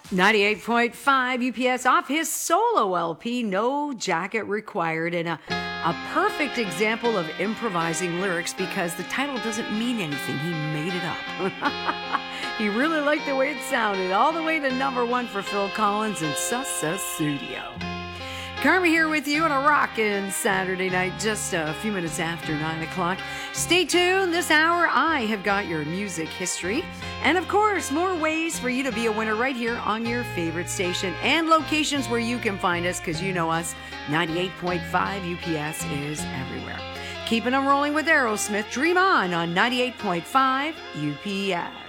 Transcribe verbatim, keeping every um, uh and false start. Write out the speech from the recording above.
ninety-eight point five U P S off his solo L P, No Jacket Required, and a, a perfect example of improvising lyrics because the title doesn't mean anything. He made it up. He really liked the way it sounded, all the way to number one for Phil Collins in Sussudio. Carmen here with you on a rockin' Saturday night, just a few minutes after nine o'clock. Stay tuned. This hour, I have got your music history. And of course, more ways for you to be a winner right here on your favorite station and locations where you can find us, because you know us, ninety-eight point five U P S is everywhere. Keeping them rolling with Aerosmith. Dream On on ninety-eight point five U P S.